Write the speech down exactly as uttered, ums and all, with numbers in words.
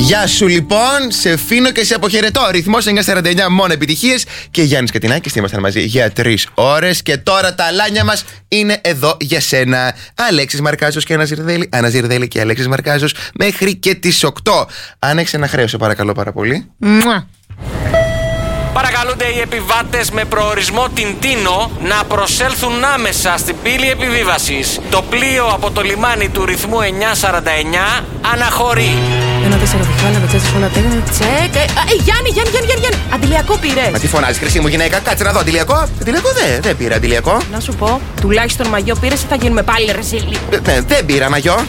Γεια σου λοιπόν, σε φύνω και σε αποχαιρετώ. Ρυθμός εννιά σαράντα εννιά, μόνο επιτυχίες. Και Γιάννης Κατινάκης, ήμασταν μαζί για τρεις ώρες. Και τώρα τα λάνια μας είναι εδώ για σένα. Αλέξης Μαρκάζος και Άννα Ζιρδέλη. Άννα Ζιρδέλη και Αλέξης Μαρκάζος μέχρι και τις οκτώ. Αν έχεις ένα χρέο, σε παρακαλώ πάρα πολύ. Μουα. Παρακαλούνται οι επιβάτες με προορισμό την Τίνο να προσέλθουν άμεσα στην πύλη επιβίβασης. Το πλοίο από το λιμάνι του ρυθμού εννιά σαράντα εννιά αναχωρεί. Ένα τέσσερα διχάλα, με τσέσαι όλα τέγνα, τσεκ. Ε, Γιάννη, Γιάννη, Γιάννη, Γιάννη. Αντιλιακό πήρες. Μα τι φωνάζεις, χρυσή μου γυναίκα, κάτσε να δω. Αντιλιακό. Αντιλιακό δεν δε πήρα αντιλιακό. Να σου πω, τουλάχιστον μαγιό πήρες ή θα γίνουμε πάλι ρεζίλοι. Ναι, δεν πήρα μαγιό.